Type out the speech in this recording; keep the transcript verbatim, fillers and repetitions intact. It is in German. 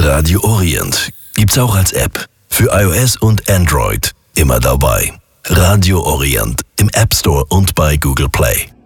Radio Orient gibt's auch als App. Für iOS und Android immer dabei. Radio Orient im App Store und bei Google Play.